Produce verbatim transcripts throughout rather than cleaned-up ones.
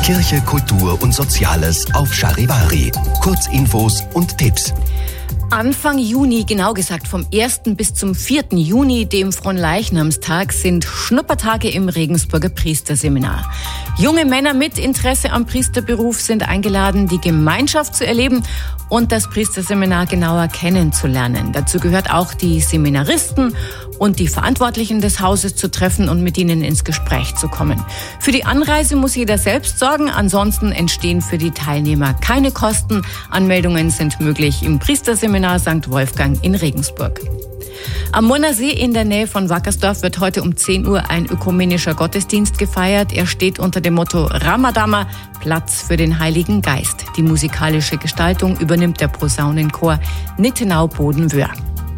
Kirche, Kultur und Soziales auf Charivari. Kurzinfos und Tipps. Anfang Juni, genau gesagt vom ersten bis zum vierten Juni, dem Fronleichnamstag, sind Schnuppertage im Regensburger Priesterseminar. Junge Männer mit Interesse am Priesterberuf sind eingeladen, die Gemeinschaft zu erleben und das Priesterseminar genauer kennenzulernen. Dazu gehört auch, die Seminaristen und die Verantwortlichen des Hauses zu treffen und mit ihnen ins Gespräch zu kommen. Für die Anreise muss jeder selbst sorgen, ansonsten entstehen für die Teilnehmer keine Kosten. Anmeldungen sind möglich im Priesterseminar Sankt Wolfgang in Regensburg. Am Monnersee in der Nähe von Wackersdorf wird heute um zehn Uhr ein ökumenischer Gottesdienst gefeiert. Er steht unter dem Motto Ramadama, Platz für den Heiligen Geist. Die musikalische Gestaltung übernimmt der Posaunenchor Nittenau-Bodenwöhr.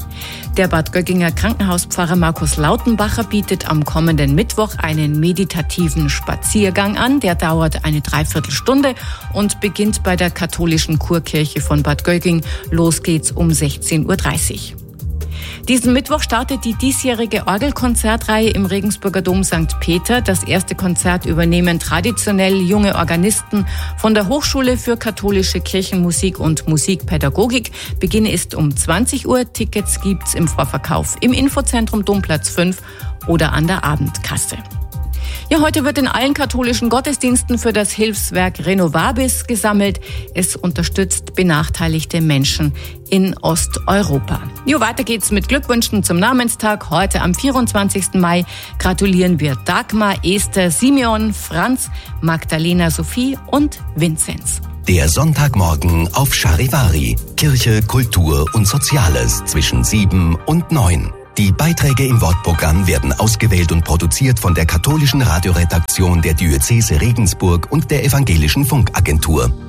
Der Bad Göckinger Krankenhauspfarrer Markus Lautenbacher bietet am kommenden Mittwoch einen meditativen Spaziergang an. Der dauert eine Dreiviertelstunde und beginnt bei der katholischen Kurkirche von Bad Göcking. Los geht's um sechzehn Uhr dreißig. Diesen Mittwoch startet die diesjährige Orgelkonzertreihe im Regensburger Dom Sankt Peter. Das erste Konzert übernehmen traditionell junge Organisten von der Hochschule für katholische Kirchenmusik und Musikpädagogik. Beginn ist um zwanzig Uhr. Tickets gibt's im Vorverkauf im Infozentrum Domplatz fünf oder an der Abendkasse. Ja, heute wird in allen katholischen Gottesdiensten für das Hilfswerk Renovabis gesammelt. Es unterstützt benachteiligte Menschen in Osteuropa. Jo, weiter geht's mit Glückwünschen zum Namenstag. Heute am vierundzwanzigsten Mai gratulieren wir Dagmar, Esther, Simeon, Franz, Magdalena, Sophie und Vinzenz. Der Sonntagmorgen auf Charivari. Kirche, Kultur und Soziales zwischen sieben und neun. Die Beiträge im Wortprogramm werden ausgewählt und produziert von der katholischen Radioredaktion der Diözese Regensburg und der Evangelischen Funkagentur.